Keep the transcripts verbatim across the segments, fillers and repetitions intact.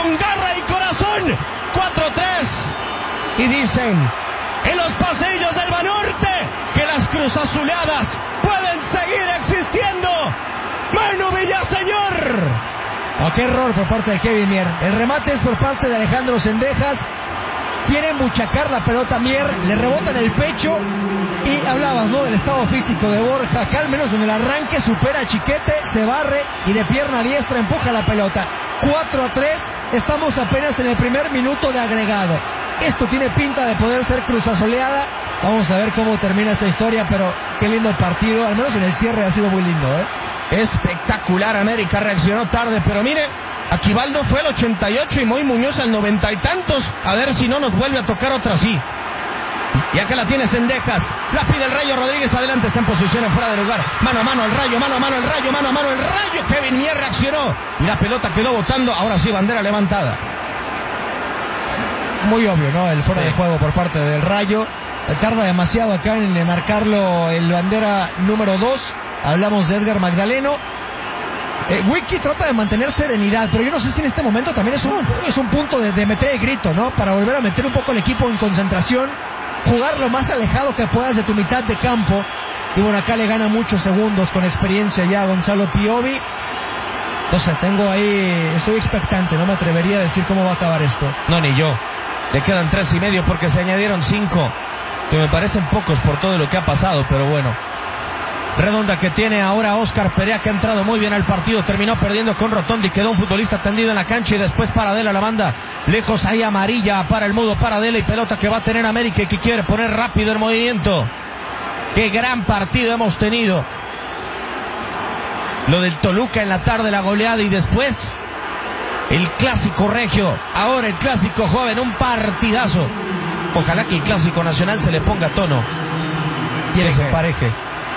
con garra y corazón. cuatro tres. Y dicen en los pasillos del Banorte que las cruzazuleadas pueden seguir existiendo. Manu Villaseñor. Oh, qué error por parte de Kevin Mier. El remate es por parte de Alejandro Zendejas. Quiere embuchacar la pelota Mier, le rebota en el pecho. Y hablabas, ¿no?, del estado físico de Borja. Acá al menos en el arranque supera a Chiquete, se barre y de pierna diestra empuja la pelota. cuatro a tres, estamos apenas en el primer minuto de agregado. Esto tiene pinta de poder ser cruzazoleada. Vamos a ver cómo termina esta historia, pero qué lindo partido. Al menos en el cierre ha sido muy lindo, ¿eh? Espectacular. América reaccionó tarde, pero mire, Aquivaldo fue al ochenta y ocho y Moy Muñoz al noventa y tantos. A ver si no nos vuelve a tocar otra así. Y acá la tiene Zendejas, la pide el Rayo Rodríguez, adelante, está en posición en fuera de lugar, mano a mano el Rayo, mano a mano el Rayo, mano a mano el Rayo, Kevin Mier reaccionó y la pelota quedó botando, ahora sí, bandera levantada. Muy obvio, ¿no?, el fuera sí. de juego por parte del Rayo, tarda demasiado acá en marcarlo el bandera número dos, hablamos de Edgar Magdaleno. Eh, Wiki trata de mantener serenidad, pero yo no sé si en este momento también es un, es un punto de, de meter el grito, ¿no?, para volver a meter un poco el equipo en concentración, jugar lo más alejado que puedas de tu mitad de campo. Y bueno, acá le gana muchos segundos con experiencia ya a Gonzalo Piovi. No sé, tengo ahí, estoy expectante, no me atrevería a decir cómo va a acabar esto. No, ni yo. Le quedan tres y medio porque se añadieron cinco, que me parecen pocos por todo lo que ha pasado, pero bueno. Redonda que tiene ahora Oscar Perea, que ha entrado muy bien al partido, terminó perdiendo con Rotondi, quedó un futbolista tendido en la cancha y después Paradela la banda lejos, ahí amarilla para el mudo Paradela y pelota que va a tener América y que quiere poner rápido el movimiento. Qué gran partido hemos tenido. Lo del Toluca en la tarde, la goleada, y después el clásico regio, ahora el clásico joven, un partidazo. Ojalá que el clásico nacional se le ponga tono y se pareje.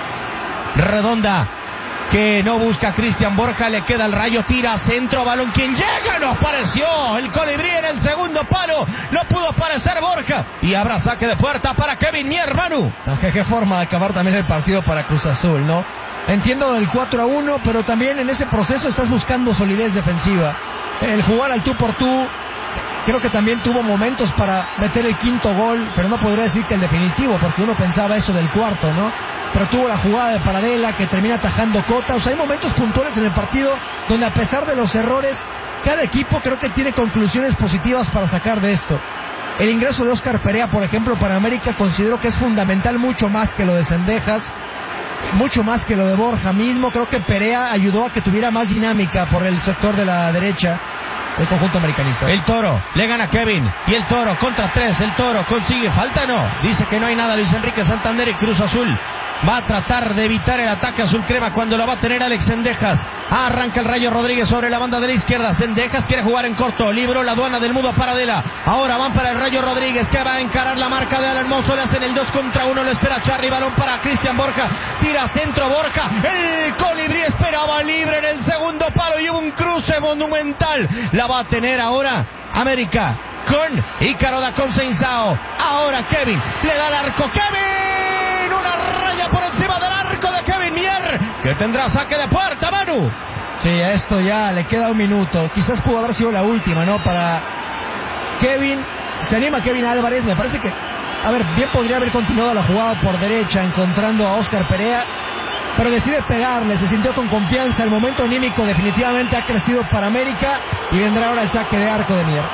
Redonda que no busca a Cristian Borja, le queda el Rayo, tira centro, balón, quien llega, nos pareció el colibrí en el segundo palo, no pudo aparecer Borja y habrá saque de puerta para Kevin Mier, Manu. Aunque qué forma de acabar también el partido para Cruz Azul, ¿no? Entiendo el cuatro a uno, pero también en ese proceso estás buscando solidez defensiva, el jugar al tú por tú. Creo que también tuvo momentos para meter el quinto gol, pero no podría decir que el definitivo, porque uno pensaba eso del cuarto, ¿no? Pero tuvo la jugada de Paradela que termina atajando Cota. O sea, hay momentos puntuales en el partido donde, a pesar de los errores, cada equipo creo que tiene conclusiones positivas para sacar de esto. El ingreso de Oscar Perea, por ejemplo, para América, considero que es fundamental, mucho más que lo de Zendejas, mucho más que lo de Borja mismo. Creo que Perea ayudó a que tuviera más dinámica por el sector de la derecha el conjunto americanista. El Toro le gana a Kevin y el Toro contra tres, el Toro consigue, falta no, dice que no hay nada Luis Enrique Santander, y Cruz Azul va a tratar de evitar el ataque azul crema cuando lo va a tener Alex Zendejas. Arranca el Rayo Rodríguez sobre la banda de la izquierda. Zendejas quiere jugar en corto, libró la aduana del mudo Paradela. Ahora van para el Rayo Rodríguez, que va a encarar la marca de Alan Mozo. Le hacen el dos contra uno, lo espera Charly, balón para Cristian Borja, tira centro Borja, el colibrí esperaba libre en el segundo palo y hubo un cruce monumental. La va a tener ahora América con Ícaro da Conceição. Ahora Kevin le da el arco, Kevin, una raya por encima del arco de Kevin Mier, que tendrá saque de puerta, Manu. Sí, a esto ya le queda un minuto, quizás pudo haber sido la última, ¿no?, para Kevin. Se anima Kevin Álvarez, me parece que, a ver, bien podría haber continuado la jugada por derecha encontrando a Oscar Perea, pero decide pegarle, se sintió con confianza. El momento anímico definitivamente ha crecido para América y vendrá ahora el saque de arco de Mier.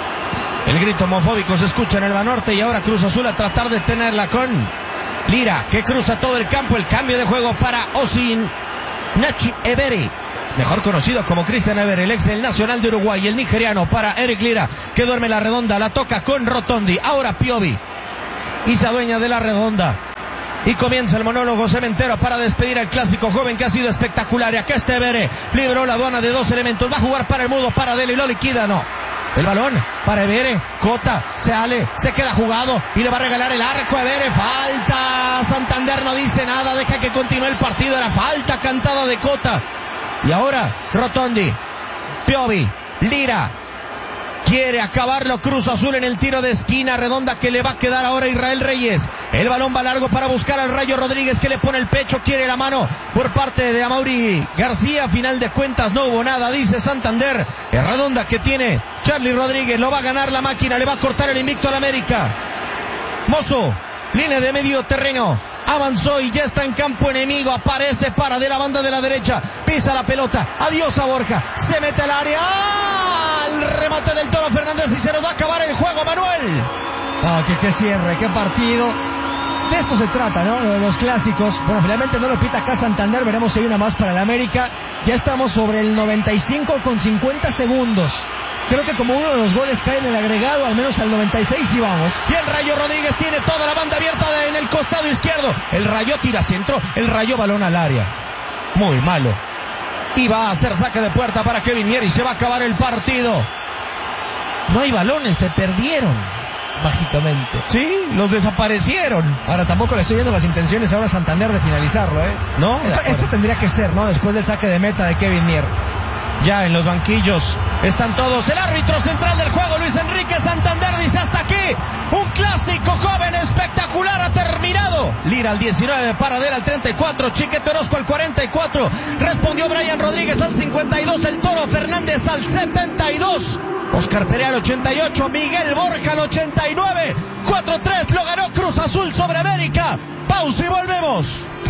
El grito homofóbico se escucha en el Banorte y ahora Cruz Azul a tratar de tenerla con Lira, que cruza todo el campo. El cambio de juego para Osin Nachi Everi, mejor conocido como Cristian Everi, el ex del Nacional de Uruguay. El nigeriano para Eric Lira, que duerme la redonda, la toca con Rotondi. Ahora Piovi y se adueña de la redonda. Y comienza el monólogo cementero para despedir al clásico joven, que ha sido espectacular. Y acá está Evere, libró la aduana de dos elementos, va a jugar para el mudo Paradela y lo liquida, no. El balón para Evere, Cota, sale, se queda jugado y le va a regalar el arco a Evere. Falta, Santander no dice nada, deja que continúe el partido. Era falta cantada de Cota. Y ahora Rotondi, Piovi, Lira, Quiere acabarlo Cruz Azul en el tiro de esquina redonda que le va a quedar ahora a Israel Reyes. El balón va largo para buscar al Rayo Rodríguez, que le pone el pecho, quiere la mano por parte de Amaury García. Final de cuentas no hubo nada, dice Santander. Es redonda que tiene Charlie Rodríguez, lo va a ganar la máquina, le va a cortar el invicto al América. Mozo, línea de medio terreno. Avanzó y ya está en campo enemigo. Aparece para de la banda de la derecha. Pisa la pelota. Adiós a Borja. Se mete al área. ¡Ah! El remate del Toro Fernández y se nos va a acabar el juego, Manuel. Ah, que qué cierre, qué partido. De esto se trata, ¿no? De los clásicos. Bueno, finalmente no lo pita acá Santander. Veremos si hay una más para el América. Ya estamos sobre el noventa y cinco con cincuenta segundos. Creo que como uno de los goles cae en el agregado, al menos al noventa y seis y vamos. Y el Rayo Rodríguez tiene toda la banda abierta de, en el costado izquierdo. El Rayo tira centro, el Rayo balón al área. Muy malo. Y va a hacer saque de puerta para Kevin Mier y se va a acabar el partido. No hay balones, se perdieron. Mágicamente. Sí, los desaparecieron. Ahora tampoco le estoy viendo las intenciones ahora a Santander de finalizarlo, ¿eh? No. Esta, esta tendría que ser, ¿no? Después del saque de meta de Kevin Mier. Ya en los banquillos están todos. El árbitro central del juego, Luis Enrique Santander, dice hasta aquí. Un clásico joven espectacular ha terminado. Lira al diecinueve, Paradela al treinta y cuatro, Chiquete Orozco al cuarenta y cuatro. Respondió Brian Rodríguez al cincuenta y dos, el Toro Fernández al setenta y dos. Oscar Perea al ochenta y ocho, Miguel Borja al ochenta y nueve. cuatro tres lo ganó Cruz Azul sobre América. Pausa y volvemos.